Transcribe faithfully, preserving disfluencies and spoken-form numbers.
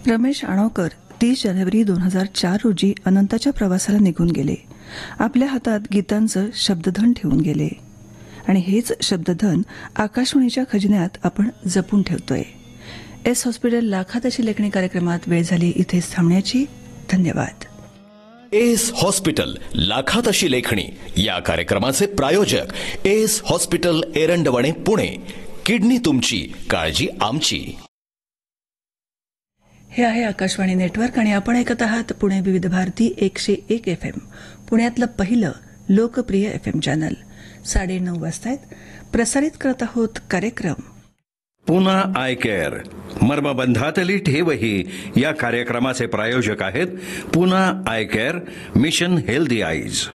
रमेश आणवकर तीस जानेवारी दोन हजार चार रोजी अनंताच्या प्रवासाला निघून गेले. आपल्या हातात गीतांचं शब्दधन ठेवून गेले आणि हेच शब्दधन आकाशवाणीच्या खजिन्यात आपण जपून ठेवतोय. एस हॉस्पिटल लाखात अशी लेखणी कार्यक्रमात वेळ झाली इथेच थांबण्याची. धन्यवाद. एस हॉस्पिटल लाखात अशी लेखणी या कार्यक्रमाचे प्रायोजक S hospital Erandwane Pune. Kidney तुमची, काळजी आमची. हे आहे आकाशवाणी नेटवर्क आणि आपण ऐकत आहात पुणे विविध भारती एकशे एक एफ एम, पुण्यातलं पहिलं लोकप्रिय एफ एम चॅनल. साडेनऊ वाजतायत. प्रसारित करत आहोत कार्यक्रम पुन्हा आय केअर, मर्मबंधातली ठेवही या कार्यक्रमाचे प्रायोजक आहेत पुन्हा I care, mission healthy eyes.